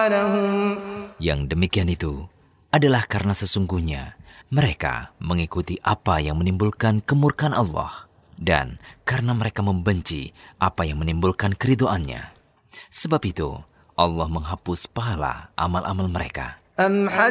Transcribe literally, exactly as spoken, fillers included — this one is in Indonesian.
أعمالهم. Yang demikian itu adalah karena sesungguhnya mereka mengikuti apa yang menimbulkan kemurkaan Allah dan karena mereka membenci apa yang menimbulkan keridhoannya. Sebab itu Allah menghapus pahala amal-amal mereka.